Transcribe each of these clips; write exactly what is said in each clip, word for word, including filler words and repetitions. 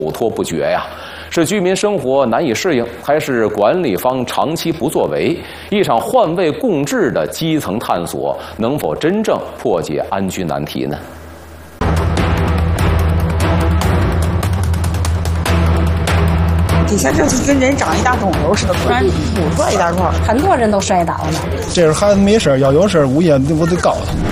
呕脱不绝呀。是居民生活难以适应，还是管理方长期不作为？一场换位共治的基层探索，能否真正破解安居难题呢？ 底下就是跟人长一大肿瘤似的，突然吐出来一大块， 很多人都摔倒了。 这是孩子没事，要有事物业我得告他。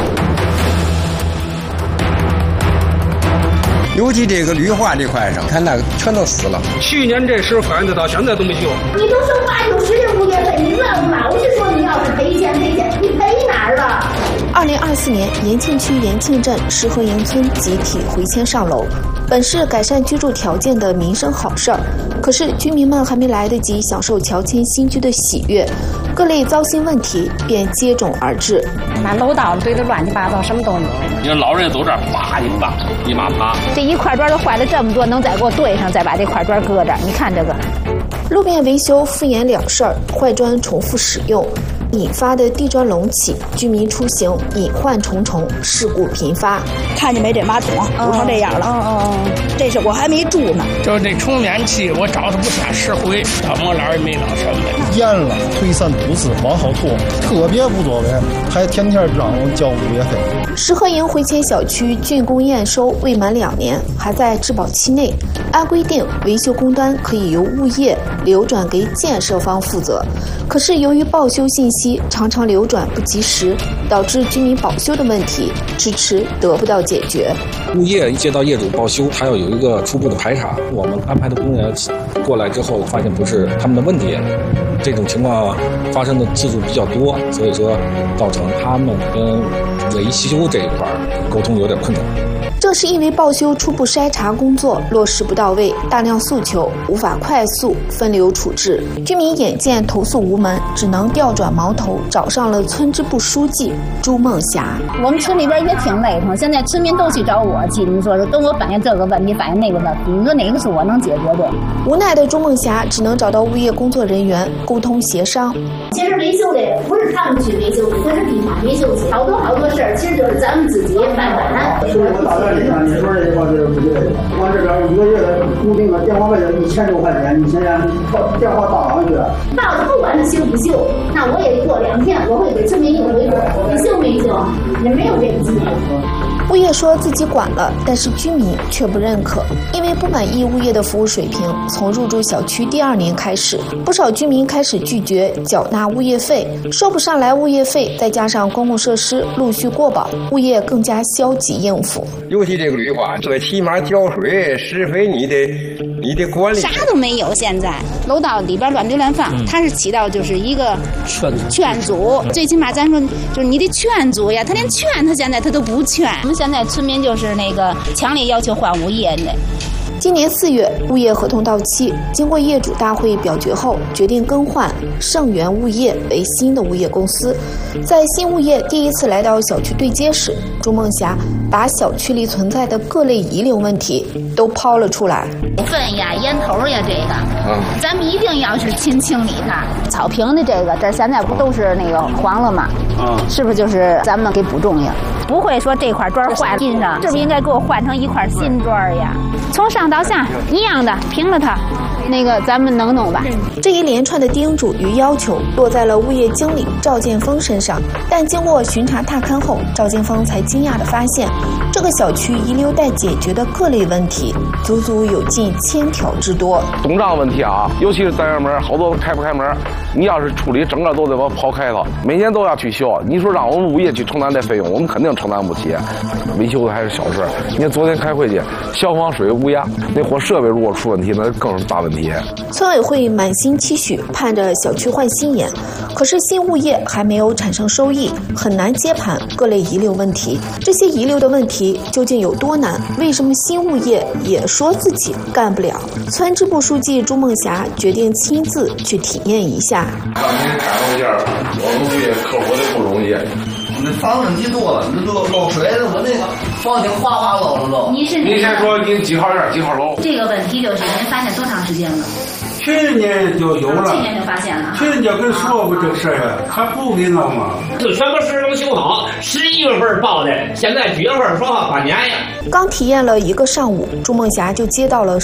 尤其这个绿化这块上，看那个全都死了。 去年这时翻的，到现在都没修。 你都说八九十的物业费，你老老是说你要是赔钱赔钱，你赔哪儿了？ 二零二四年，延庆区延庆镇石河营村集体回迁上楼，本是改善居住条件的民生好事儿，可是居民们还没来得及享受乔迁新居的喜悦，各类糟心问题便接踵而至。 那楼道堆得乱七八糟，什么都有。 你看老人走这儿，啪一扒，一马趴。 这一块砖都坏了这么多，能再给我堆上，再把这块砖搁这儿？你看这个。 路面维修敷衍了事儿，坏砖重复使用，引发的地砖隆起，居民出行隐患重重，事故频发。 看见没？这马桶堵成这样了。哦哦，这是我还没住呢。 就是这充电器，我找它不下十回，他们老也没老什么。 严了，推三阻四，往后拖，特别不作为，还天天让我交物业费。 石河营回迁小区竣工验收未满两年，还在质保期内。按规定，维修工单可以由物业流转给建设方负责，可是由于报修信息常常流转不及时，导致居民保修的问题迟迟得不到解决。 物业接到业主报修，还要有一个初步的排查，我们安排的工人过来之后，发现不是他们的问题，这种情况发生的次数比较多，所以说造成他们跟维修这一块沟通有点困难。 正是因为报修初步筛查工作落实不到位，大量诉求无法快速分流处置，居民眼见投诉无门，只能调转矛头找上了村支部书记朱梦霞。 我们村里边也挺累挺，现在村民都去找我去，你说跟我反映这个问题，反映那个问题，你说哪个是我能解决的？ 无奈的朱梦霞只能找到物业工作人员沟通协商。 其实维修的不是他们去维修，不是地方维修，好多好多事儿，其实就是咱们自己慢慢来。 你看，你说这个这个不对，我这边一个月的固定的电话费就一千多块钱，你现在电话到上去了。 到不管是修不修，那我也过两天我会给村民一个回复，你修没修？也没有这个机会。 物业说自己管了，但是居民却不认可，因为不满意物业的服务水平。从入住小区第二年开始，不少居民开始拒绝缴纳物业费，收不上来物业费，再加上公共设施陆续过保，物业更加消极应付。 尤其这个绿化，最起码浇水、施肥，你得你得管理。 啥都没有，现在楼道里边乱堆乱放，它是起到就是一个劝劝阻，最起码咱说就是你得劝阻呀，他连劝他现在他都不劝。我们现在村民就是那个强烈要求换物业的。 今年四月，物业合同到期，经过业主大会表决后，决定更换盛源物业为新的物业公司。在新物业第一次来到小区对接时，朱梦霞把小区里存在的各类遗留问题都抛了出来。 粪呀、烟头呀，这个，嗯，咱们一定要是勤清理它。草坪的这个，这现在不都是那个黄了吗？嗯，是不是就是咱们给补种呀？不会说这块砖坏了印上，是不是应该给我换成一块新砖呀？从上到下一样的平了它，那个咱们能弄吧？ 这一连串的叮嘱与要求落在了物业经理赵建峰身上，但经过巡查踏勘后，赵建峰才惊讶地发现，这个小区遗留待解决的各类问题足足有近千条之多。 东障问题啊，尤其是单元门，好多开不开门，你要是处理整个都得把刨开了，每年都要去修。你说让我们物业去承担这费用，我们肯定承担不起。维修的还是小事，你看昨天开会去，消防水无压，那货设备如果出问题，那更是大问题。 村委会满心期许，盼着小区换新颜，可是新物业还没有产生收益，很难接盘各类遗留问题。这些遗留的问题究竟有多难？为什么新物业也说自己干不了？村支部书记朱梦霞决定亲自去体验一下。 让您感受一下我们物业客服的不容易。 那房问题多了，你这漏水的，我那个房顶哗哗漏了漏。 您先说您几号院几号楼？ 这个问题就是您发现多长时间了？ 去年就有了， 去年就发现了。 去年就跟说过这事儿，还不给弄吗？ 就全部施工修好，十一月份报的，现在几月份说话半年呀？ 刚体验了一个上午，朱梦霞就接到了